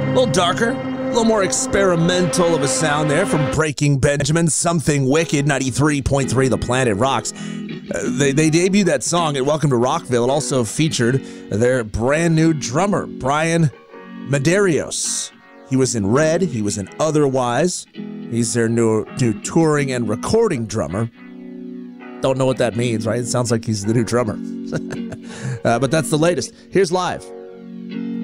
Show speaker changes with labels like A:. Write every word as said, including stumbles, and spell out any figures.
A: little darker, a little more experimental of a sound there from Breaking Benjamin, Something Wicked, ninety-three point three The Planet Rocks. Uh, they, they debuted that song at Welcome to Rockville. It also featured their brand new drummer, Brian Medeiros. He was in Red, he was in Otherwise. He's their new, new touring and recording drummer. Don't know what that means, right? It sounds like he's the new drummer. uh, but that's the latest. Here's live